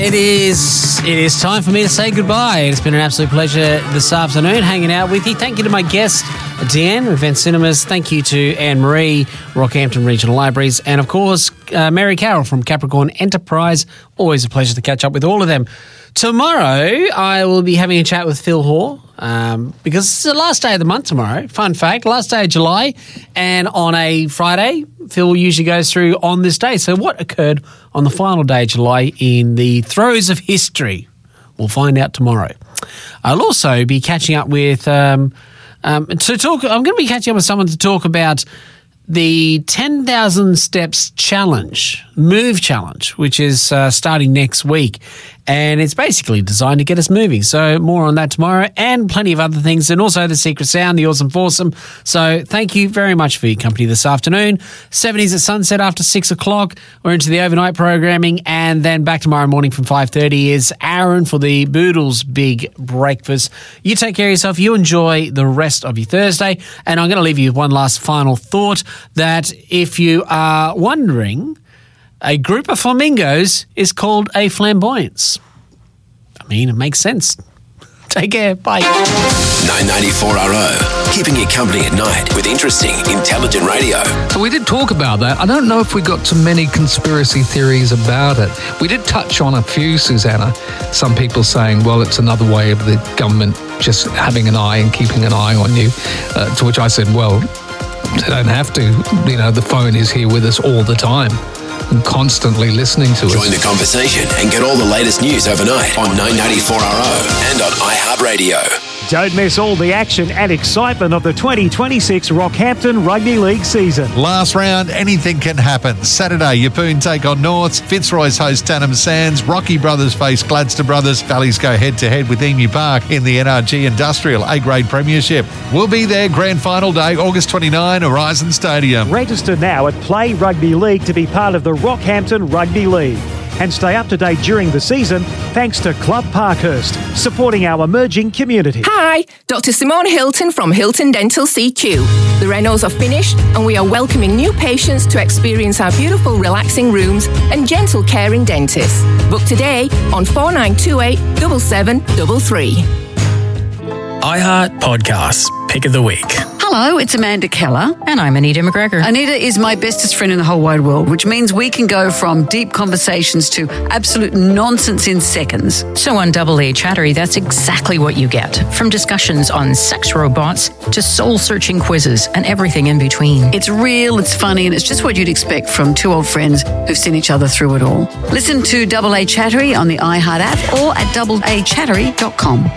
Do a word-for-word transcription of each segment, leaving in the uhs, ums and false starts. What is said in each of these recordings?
It is it is time for me to say goodbye. It's been an absolute pleasure this afternoon hanging out with you. Thank you to my guest, Deanne, Event Cinemas. Thank you to Anne-Marie, Rockhampton Regional Libraries. And, of course, uh, Mary Carroll from Capricorn Enterprise. Always a pleasure to catch up with all of them. Tomorrow, I will be having a chat with Phil Hoare um, because it's the last day of the month tomorrow. Fun fact, last day of July. And on a Friday, Phil usually goes through on this day. So what occurred on the final day of July in the throes of history? We'll find out tomorrow. I'll also be catching up with um, um, to talk. I'm going to be catching up with someone to talk about the ten thousand Steps Challenge, Move Challenge, which is uh, starting next week. And it's basically designed to get us moving. So more on that tomorrow and plenty of other things. And also the Secret Sound, the Awesome Foursome. So thank you very much for your company this afternoon. seventies at sunset after six o'clock. We're into the overnight programming. And then back tomorrow morning from five thirty is Aaron for the Boodles Big Breakfast. You take care of yourself. You enjoy the rest of your Thursday. And I'm going to leave you with one last final thought that if you are wondering, a group of flamingos is called a flamboyance. I mean, it makes sense. Take care. Bye. nine ninety-four R O, keeping you company at night with interesting, intelligent radio. So we did talk about that. I don't know if we got too many conspiracy theories about it. We did touch on a few, Susanna. Some people saying, well, it's another way of the government just having an eye and keeping an eye on you. Uh, to which I said, well, they don't have to. You know, the phone is here with us all the time and constantly listening to us. Join the conversation and get all the latest news overnight on nine ninety-four R O and on iHeartRadio. Don't miss all the action and excitement of the twenty twenty-six Rockhampton Rugby League season. Last round, anything can happen. Saturday, Yeppoon take on Norths, Fitzroy's host Tannum Sands, Rocky Brothers face Gladstone Brothers, Valleys go head-to-head with Emu Park in the N R G Industrial A-Grade Premiership. We'll be there grand final day, August twenty-ninth, Horizon Stadium. Register now at Play Rugby League to be part of the Rockhampton Rugby League. And stay up to date during the season thanks to Club Parkhurst, supporting our emerging community. Hi, Doctor Simone Hilton from Hilton Dental C Q. The renos are finished and we are welcoming new patients to experience our beautiful relaxing rooms and gentle caring dentists. Book today on four nine two eight, seven seven three three. iHeart Podcasts, Pick of the Week. Hello, it's Amanda Keller. And I'm Anita McGregor. Anita is my bestest friend in the whole wide world, which means we can go from deep conversations to absolute nonsense in seconds. So on Double A Chattery, that's exactly what you get. From discussions on sex robots to soul-searching quizzes and everything in between. It's real, it's funny, and it's just what you'd expect from two old friends who've seen each other through it all. Listen to Double A Chattery on the iHeart app or at double a chattery dot com.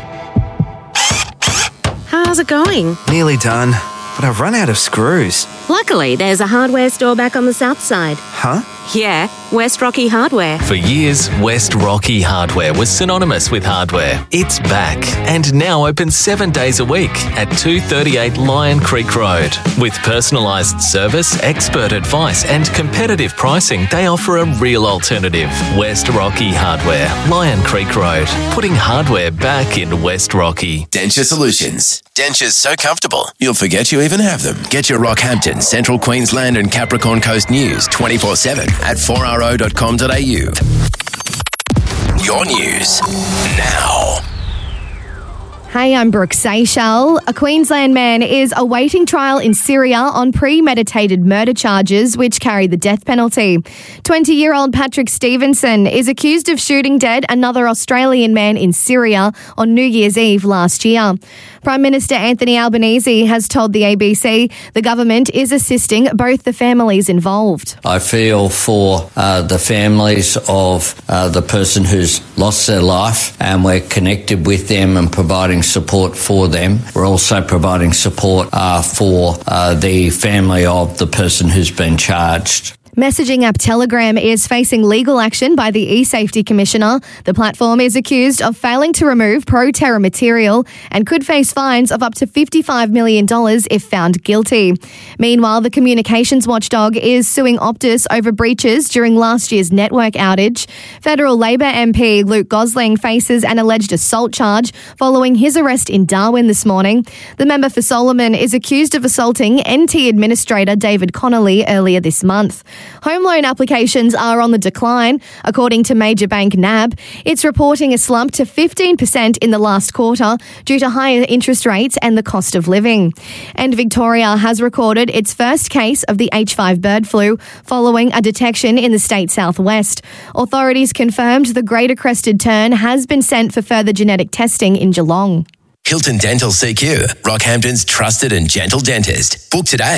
How's it going? Nearly done, but I've run out of screws. Luckily, there's a hardware store back on the south side. Huh? Yeah, West Rocky Hardware. For years, West Rocky Hardware was synonymous with hardware. It's back and now open seven days a week at two thirty-eight Lion Creek Road. With personalised service, expert advice and competitive pricing, they offer a real alternative. West Rocky Hardware, Lion Creek Road, putting hardware back in West Rocky. Denture Solutions. Dentures so comfortable, you'll forget you even have them. Get your Rockhampton, Central Queensland and Capricorn Coast news twenty-four seven at four r o dot com dot a u. Your news now. Hey, I'm Brooke Seychelles. A Queensland man is awaiting trial in Syria on premeditated murder charges which carry the death penalty. twenty-year-old Patrick Stevenson is accused of shooting dead another Australian man in Syria on New Year's Eve last year. Prime Minister Anthony Albanese has told the A B C the government is assisting both the families involved. I feel for uh, the families of uh, the person who's lost their life, and we're connected with them and providing support for them. We're also providing support uh, for uh, the family of the person who's been charged. Messaging app Telegram is facing legal action by the E-Safety Commissioner. The platform is accused of failing to remove pro-terror material and could face fines of up to fifty-five million dollars if found guilty. Meanwhile, the communications watchdog is suing Optus over breaches during last year's network outage. Federal Labor M P Luke Gosling faces an alleged assault charge following his arrest in Darwin this morning. The member for Solomon is accused of assaulting N T Administrator David Connolly earlier this month. Home loan applications are on the decline, according to major bank N A B. It's reporting a slump to fifteen percent in the last quarter due to higher interest rates and the cost of living. And Victoria has recorded its first case of the H five bird flu following a detection in the state southwest. Authorities confirmed the greater crested tern has been sent for further genetic testing in Geelong. Hilton Dental C Q, Rockhampton's trusted and gentle dentist. Book today.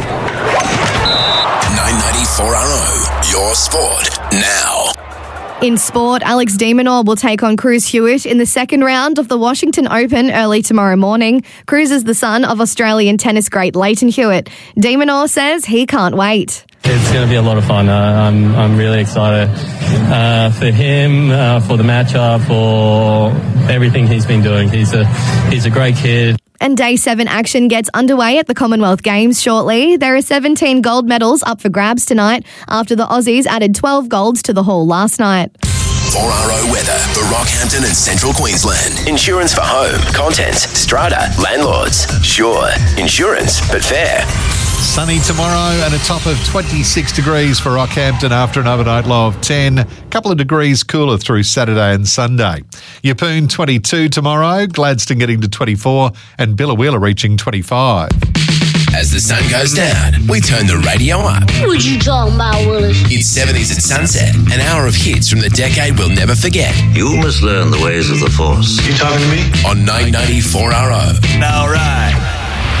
nine ninety-four R O, your sport now. In sport, Alex de Minaur will take on Cruz Hewitt in the second round of the Washington Open early tomorrow morning. Cruz is the son of Australian tennis great Leighton Hewitt. De Minaur says he can't wait. It's going to be a lot of fun. Uh, I'm I'm really excited uh, for him, uh, for the matchup, for everything he's been doing. He's a he's a great kid. And Day seven action gets underway at the Commonwealth Games shortly. There are seventeen gold medals up for grabs tonight after the Aussies added twelve golds to the haul last night. four R O weather for Rockhampton and Central Queensland. Insurance for home, contents, strata, landlords. Sure, insurance, but fair. Sunny tomorrow and a top of twenty-six degrees for Rockhampton after an overnight low of ten. A couple of degrees cooler through Saturday and Sunday. Yeppoon twenty-two tomorrow, Gladstone getting to twenty-four and Billawheeler reaching twenty-five. As the sun goes down, we turn the radio up. What you talking about, Willis? It's seventies at sunset, an hour of hits from the decade we'll never forget. You must learn the ways of the Force. You talking to me? On nine ninety-four R O. All right.